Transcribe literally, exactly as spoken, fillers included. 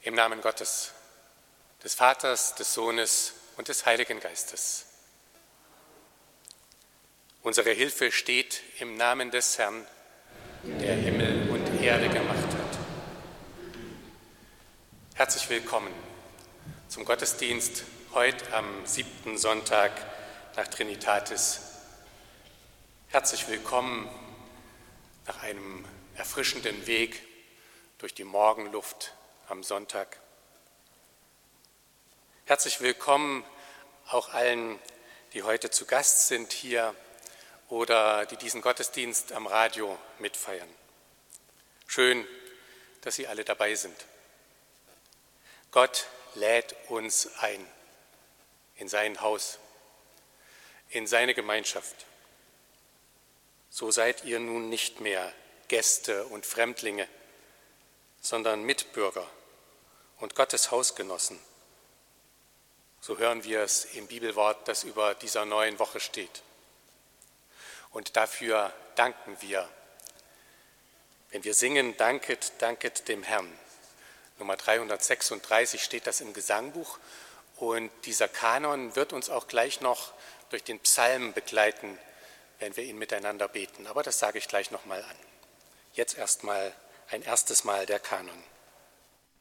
Im Namen Gottes, des Vaters, des Sohnes und des Heiligen Geistes. Unsere Hilfe steht im Namen des Herrn, der Himmel und Erde gemacht hat. Herzlich willkommen zum Gottesdienst heute am siebten Sonntag nach Trinitatis. Herzlich willkommen nach einem erfrischenden Weg durch die Morgenluft am Sonntag. Herzlich willkommen auch allen, die heute zu Gast sind hier oder die diesen Gottesdienst am Radio mitfeiern. Schön, dass Sie alle dabei sind. Gott lädt uns ein in sein Haus, in seine Gemeinschaft. So seid ihr nun nicht mehr Gäste und Fremdlinge, sondern Mitbürger und Gottes Hausgenossen. So hören wir es im Bibelwort, das über dieser neuen Woche steht. Und dafür danken wir. Wenn wir singen, danket, danket dem Herrn. Nummer dreihundertsechsunddreißig steht das im Gesangbuch. Und dieser Kanon wird uns auch gleich noch durch den Psalm begleiten, wenn wir ihn miteinander beten. Aber das sage ich gleich nochmal an. Jetzt erstmal ein erstes Mal der Kanon.